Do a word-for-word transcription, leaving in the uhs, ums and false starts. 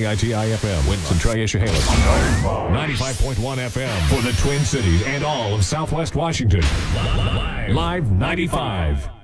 K I T I F M, Winston, Tri-Issahalis. ninety-five point one F M for the Twin Cities and all of Southwest Washington. Live ninety-five.